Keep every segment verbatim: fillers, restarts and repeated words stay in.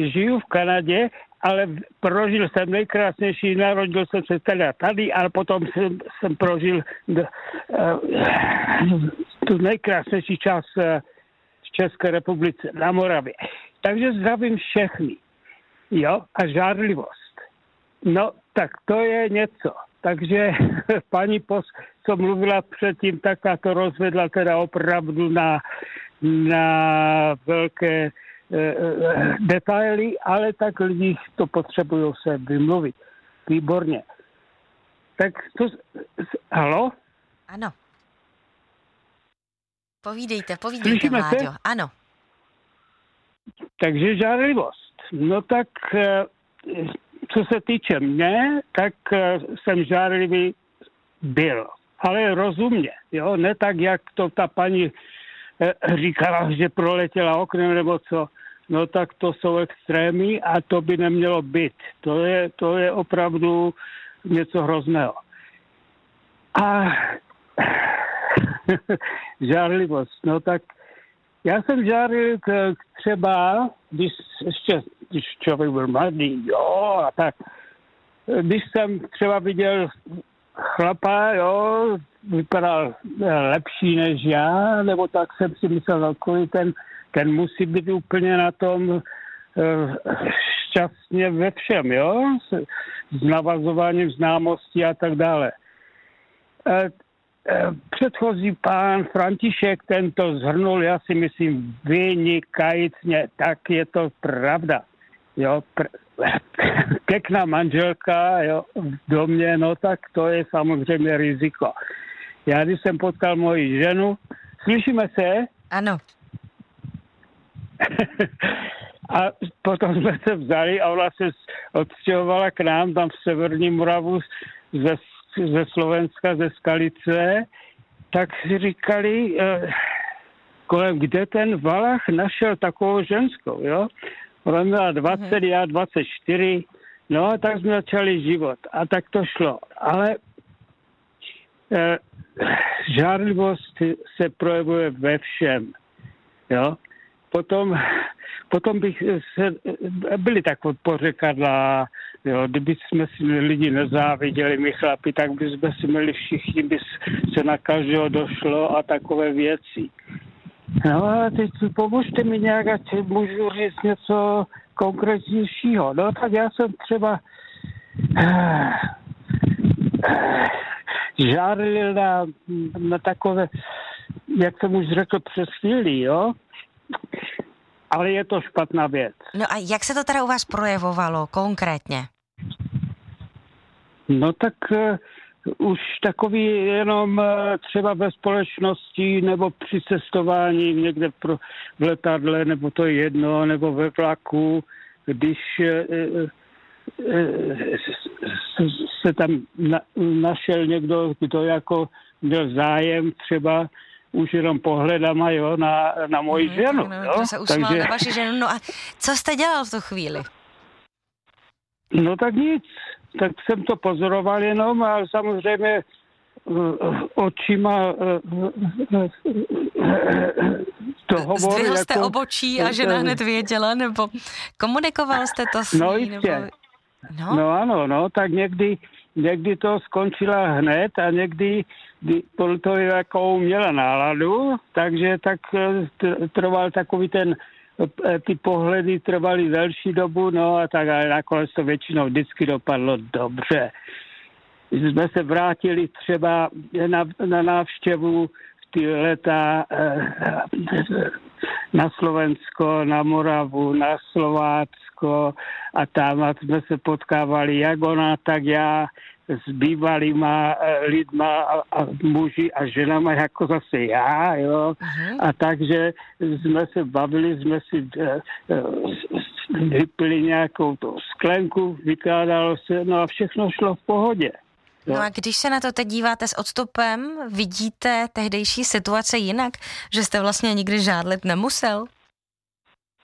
žiju v Kanadě, ale prožil jsem nejkrásnější, narodil jsem se teda tady, ale potom jsem, jsem prožil uh, tu nejkrásnější část uh, v České republice, na Moravě. Takže zdravím všechny. Jo, a žárlivost. No, tak to je něco. Takže paní Pos, co mluvila předtím, tak to rozvedla teda opravdu na, na velké e, e, detaily, ale tak lidi to potřebují se vymluvit. Výborně. Tak to... Halo? Ano. Povídejte, povídejte, Slyšíme Vláďo. se? Ano. Takže žárlivost. No tak... E, co se týče mě, tak jsem žárlivý byl. Ale rozumně, jo, ne tak, jak to ta paní říkala, že proletěla oknem nebo co. No tak to jsou extrémy a to by nemělo být. To je, to je opravdu něco hrozného. A žárlivost, no tak já jsem žárlil k, třeba, když ještě, když člověk byl mladý, jo, a tak. Když jsem třeba viděl chlapa, jo, vypadal lepší než já, nebo tak jsem si myslel, kolik ten, ten musí být úplně na tom šťastně ve všem, jo, s, s navazováním známostí a tak dále. Předchozí pán František tento zhrnul, já si myslím, vynikajícně, tak je to pravda. Jo, pr- pěkná manželka, jo, v domě, no tak to je samozřejmě riziko. Já když jsem potkal moji ženu, slyšíme se? Ano. A potom jsme se vzali a ona se odstěhovala k nám tam v Severní Moravu ze ze Slovenska, ze Skalice, tak si říkali, eh, kolem, kde ten Valach našel takovou ženskou, jo? Ona měla dvacet, mm-hmm. já dvacet čtyři, no a tak jsme začali život. A tak to šlo. Ale eh, žárlivost se projevuje ve všem, jo? Potom, potom bych se, byli takové pořekadla, jo, kdyby jsme si lidi nezáviděli, my chlapi, tak by jsme si měli všichni, by se na každého došlo a takové věci. No a teď pomožte mi nějak, ať můžu říct něco konkrétnějšího. No tak já jsem třeba uh, uh, žárlil na, na takové, jak jsem už řekl přes chvíli, jo, ale je to špatná věc. No a jak se to teda u vás projevovalo konkrétně? No tak uh, už takový jenom uh, třeba ve společnosti nebo při cestování někde pro, v letadle, nebo to je jedno, nebo ve vlaku, když uh, uh, se tam na, našel někdo, kdo jako měl zájem třeba už jenom pohledama, jo, na, na moji mm, ženu. No, jo? To se usmál Takže... na vaši ženu. No a co jste dělal v tu chvíli? No tak nic. Tak jsem to pozoroval jenom a samozřejmě očima to hovoru. Zdvihl jste jako, obočí a žena hned věděla, nebo komunikoval jste to s ní? No jistě. Nebo... No? no ano, no, tak někdy, někdy to skončila hned a někdy to, to jako měla náladu, takže tak trval takový ten, ty pohledy trvaly delší dobu, no a tak ale nakonec to většinou vždycky dopadlo dobře. Jsme se vrátili třeba na, na návštěvu ty leta na Slovensko, na Moravu, na Slovácko a tam jsme se potkávali jak ona, tak já s bývalýma lidma a, a muži a ženama jako zase já, jo. Uh-huh. A takže jsme se bavili, jsme si vypili nějakou tu sklenku, vykládalo se, no a všechno šlo v pohodě. No a když se na to teď díváte s odstupem, vidíte tehdejší situace jinak, že jste vlastně nikdy žádlit nemusel?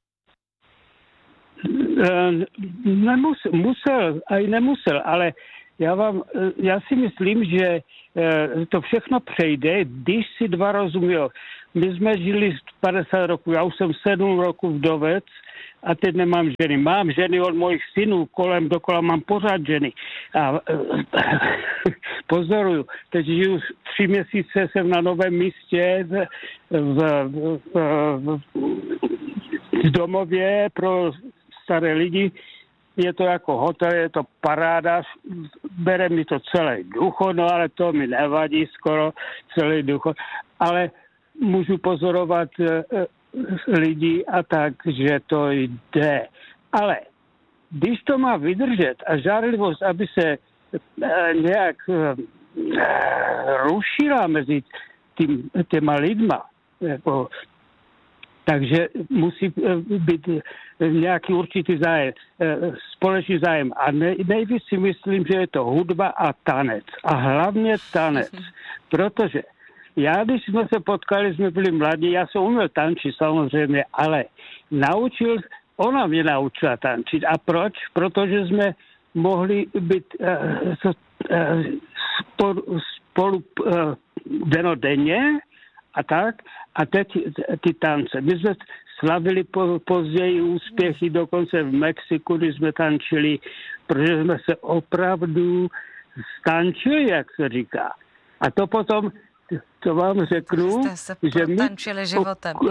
Nemusel, musel, a i nemusel, ale já vám, já si myslím, že to všechno přejde, když si dva rozumí. My jsme žili padesát roků, já už jsem sedm roků vdovec a teď nemám ženy. Mám ženy od mojich synů, kolem dokola mám pořád ženy. A pozoruju, teď žiju tři měsíce, jsem na novém místě v, v, v, v, v domově pro staré lidi. Je to jako hotel, je to paráda, bere mi to celý důchod, no ale to mi nevadí skoro celý důchod. Ale můžu pozorovat e, lidi a tak, že to jde. Ale když to má vydržet a žárlivost, aby se e, nějak e, rušila mezi tým, těma lidma, jako, takže musí být nějaký určitý zájem, společný zájem. A nejvíc si myslím, že je to hudba a tanec. A hlavně tanec. Protože já, když jsme se potkali, jsme byli mladí, já jsem uměl tančit samozřejmě, ale naučil, ona mě naučila tančit. A proč? Protože jsme mohli být uh, uh, spolu, spolu uh, denodenně a tak. A teď ty tance. My jsme slavili po, později úspěchy dokonce v Mexiku, když jsme tančili, protože jsme se opravdu stančili, jak se říká. A to potom, to vám řeknu, jste se že my... tančili životem. Uh,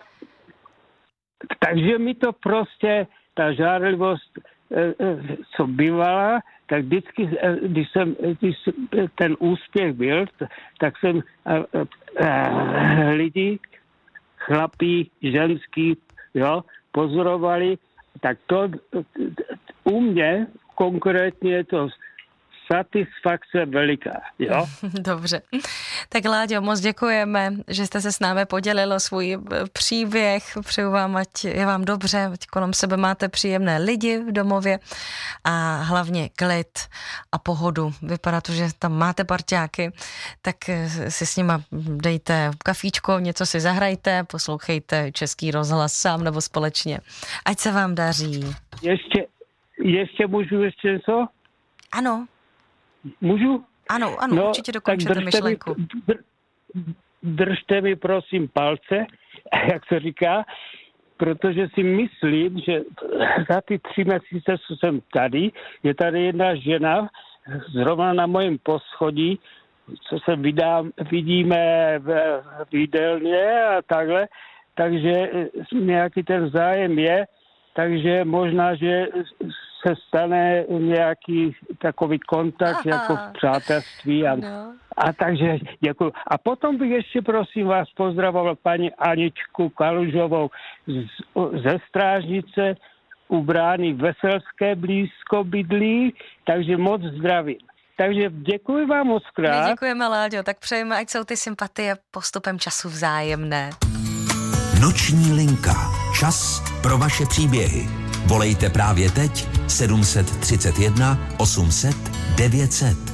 takže mi to prostě, ta žárlivost, uh, uh, co bývala, tak vždycky, uh, když jsem, když ten úspěch byl, tak jsem uh, uh, lidi, chlapí, ženský, jo, pozorovali, tak to u mě konkrétně je to satisfakce veliká, jo. Dobře. Tak Láďo, moc děkujeme, že jste se s námi podělil o svůj příběh. Přeju vám, ať je vám dobře, ať kolem sebe máte příjemné lidi v domově a hlavně klid a pohodu. Vypadá to, že tam máte parťáky, tak si s nima dejte kafíčko, něco si zahrajte, poslouchejte Český rozhlas sám nebo společně. Ať se vám daří. Ještě, ještě můžu ještě něco? Ano. Můžu? Ano, ano, no, určitě dokončete myšlenku. Mi, dr, držte mi prosím palce, jak se říká, protože si myslím, že za ty tři měsíce, co jsem tady, je tady jedna žena, zrovna na mojím poschodí, co se vydá, vidíme v, v jídelně a takhle, takže nějaký ten zájem je, takže možná, že se stane nějaký takový kontakt. Aha. Jako v přátelství. A, no. a takže děkuji. A potom bych ještě prosím vás pozdravoval paní Aničku Kalužovou z, ze Strážnice u brány Veselské blízko bydlí, takže moc zdravím. Takže děkuji vám moc krát. My děkujeme, Láďo, tak přejeme, ať jsou ty sympatie postupem času vzájemné. Noční linka. Čas pro vaše příběhy. Volejte právě teď sedm set třicet jedna osm set devět set.